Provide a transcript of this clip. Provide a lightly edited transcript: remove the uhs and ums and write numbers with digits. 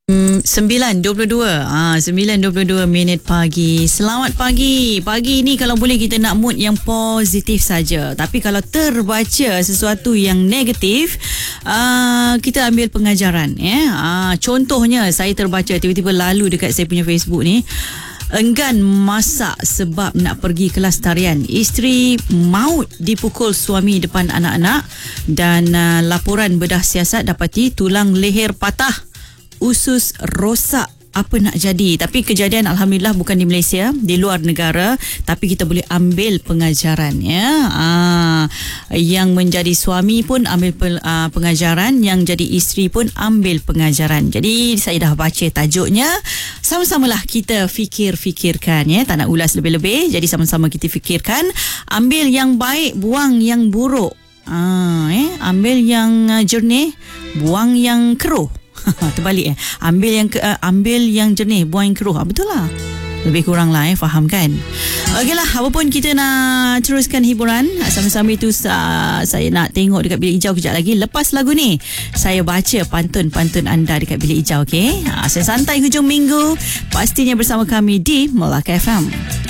9.22 9.22 minit pagi. Selamat pagi. Pagi ni kalau boleh kita nak mood yang positif saja. Tapi kalau terbaca sesuatu yang negatif, kita ambil pengajaran contohnya saya terbaca tiba-tiba lalu dekat saya punya Facebook ni, enggan masak sebab nak pergi kelas tarian. Isteri maut dipukul suami depan anak-anak. Dan laporan bedah siasat dapati tulang leher patah, usus rosak. Apa nak jadi? Tapi kejadian alhamdulillah bukan di Malaysia, di luar negara. Tapi kita boleh ambil pengajaran yang menjadi suami pun ambil pengajaran, yang jadi isteri pun ambil pengajaran. Jadi saya dah baca tajuknya, sama-samalah kita fikirkan tak nak ulas lebih-lebih. Jadi sama-sama kita fikirkan, ambil yang baik, buang yang buruk. Ambil yang jernih, buang yang keruh. Terbalik ambil yang jernih, buang yang keruh. Betul lah, lebih kurang lah faham kan. Okeylah, apapun kita nak teruskan hiburan sama-sama itu. Saya nak tengok dekat bilik hijau kejap lagi. Lepas lagu ni saya baca pantun-pantun anda dekat bilik hijau. Okey, saya santai hujung minggu pastinya bersama kami di Melaka FM.